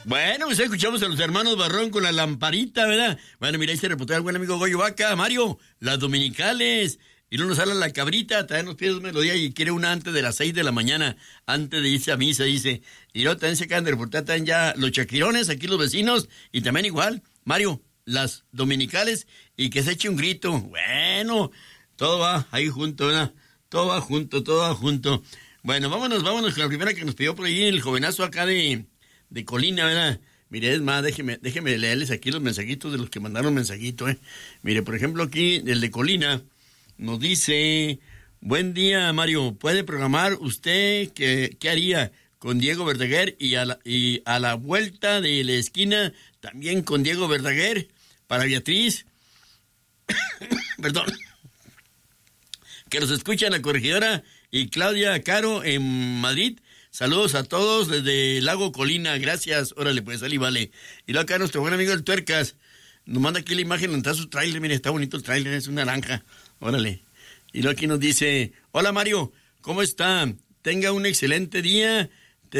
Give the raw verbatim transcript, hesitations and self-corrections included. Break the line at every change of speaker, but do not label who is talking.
Bueno, pues escuchamos a los hermanos Barrón con la lamparita, ¿verdad? Bueno, mira, ahí se reportó el buen amigo Goyo Vaca, Mario, las dominicales. Y luego nos habla la cabrita, también nos pide una melodía y quiere una antes de las seis de la mañana, antes de irse a misa, dice. Y luego también se acaban de reportar también ya los chaquirones, aquí los vecinos, y también igual, Mario, las dominicales, y que se eche un grito. Bueno, todo va ahí junto, ¿verdad? Todo va junto, todo va junto. Bueno, vámonos, vámonos con la primera que nos pidió por ahí el jovenazo acá de, de Colina, ¿verdad? Mire, es más, déjeme, déjeme leerles aquí los mensajitos de los que mandaron mensajito, ¿eh? Mire, por ejemplo, aquí, el de Colina, nos dice, buen día, Mario, ¿puede programar usted qué, qué haría con Diego Verdaguer y a, la, y a la vuelta de la esquina también con Diego Verdaguer para Beatriz? Perdón. Que nos escucha en la corregidora y Claudia Caro en Madrid. Saludos a todos desde Lago Colina, gracias. Órale, pues, Ali, vale. Y luego acá nuestro buen amigo el Tuercas nos manda aquí la imagen donde está su tráiler, mire, está bonito el tráiler, es una naranja. Órale. Y luego aquí nos dice, hola Mario, ¿cómo está? Tenga un excelente día